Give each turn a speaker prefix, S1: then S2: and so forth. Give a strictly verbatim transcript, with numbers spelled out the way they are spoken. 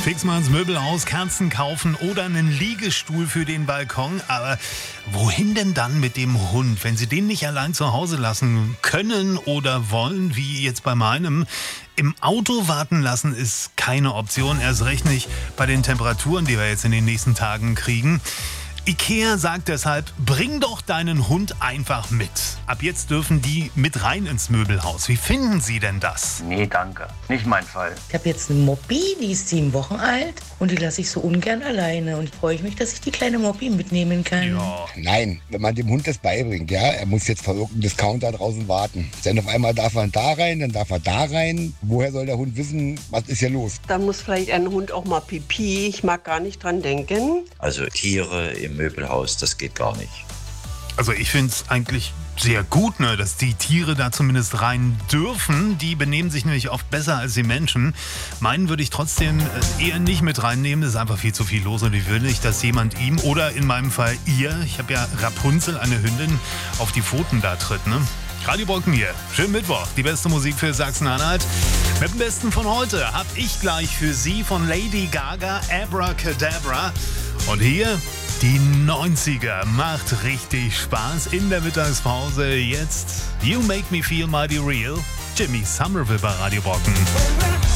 S1: Fix mal ins Möbelhaus, Kerzen kaufen oder einen Liegestuhl für den Balkon. Aber wohin denn dann mit dem Hund, wenn Sie den nicht allein zu Hause lassen können oder wollen, wie jetzt bei meinem? Im Auto warten lassen ist keine Option, erst recht nicht bei den Temperaturen, die wir jetzt in den nächsten Tagen kriegen. IKEA sagt deshalb, bring doch deinen Hund einfach mit. Ab jetzt dürfen die mit rein ins Möbelhaus. Wie finden Sie denn das?
S2: Nee, danke. Nicht mein Fall.
S3: Ich habe jetzt eine Moppi, die ist sieben Wochen alt und die lasse ich so ungern alleine. Und freue ich mich, dass ich die kleine Moppi mitnehmen kann.
S1: Ja.
S4: Nein, wenn man dem Hund das beibringt, ja, er muss jetzt vor irgendeinem Discounter draußen warten. Dann auf einmal darf er da rein, dann darf er da rein. Woher soll der Hund wissen, was ist hier los?
S5: Da muss vielleicht ein Hund auch mal pipi. Ich mag gar nicht dran denken.
S6: Also Tiere im Möbelhaus, das geht gar nicht.
S1: Also ich finde es eigentlich sehr gut, ne, dass die Tiere da zumindest rein dürfen. Die benehmen sich nämlich oft besser als die Menschen. Meinen würde ich trotzdem äh, eher nicht mit reinnehmen. Das ist einfach viel zu viel los und ich will nicht, dass jemand ihm oder in meinem Fall ihr, ich habe ja Rapunzel, eine Hündin, auf die Pfoten da tritt, ne? Radio Brocken hier. Schönen Mittwoch. Die beste Musik für Sachsen-Anhalt. Mit dem Besten von heute habe ich gleich für Sie von Lady Gaga Abracadabra. Und hier die neunziger. Macht richtig Spaß in der Mittagspause. Jetzt You Make Me Feel Mighty Real. Jimmy Somerville bei Radio Brocken.